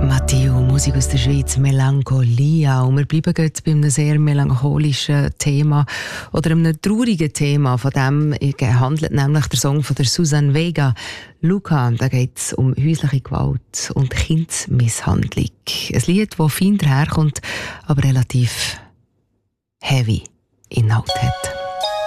Matteo, Musik aus der Schweiz, Melancholia. Und wir bleiben gerade bei einem sehr melancholischen Thema oder einem traurigen Thema. Von dem handelt nämlich der Song von der Suzanne Vega, Luca. Da geht es um häusliche Gewalt und Kindsmisshandlung. Ein Lied, das fein daherkommt, aber relativ heavy Inhalt hat.